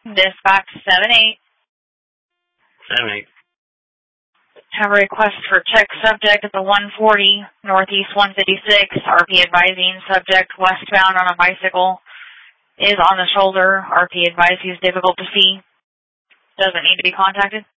Dispatch 7-8. 7-8. Have a request for check subject at the 140, Northeast 156, RP advising subject westbound on a bicycle is on the shoulder. RP advised he's difficult to see. Doesn't need to be contacted.